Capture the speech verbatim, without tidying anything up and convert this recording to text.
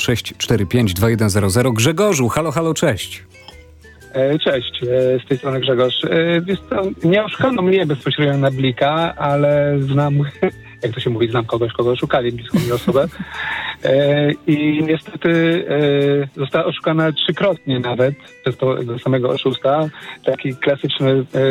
sześć cztery pięć dwa jeden zero zero. Grzegorzu, halo, halo, cześć. Cześć, z tej strony Grzegorz. Wiesz co, nie oszukano mnie bezpośrednio na Blika, ale znam, jak to się mówi, znam kogoś, kogo oszukali, bliską mi osobę. I niestety została oszukana trzykrotnie nawet przez tego samego oszusta. Taki klasyczny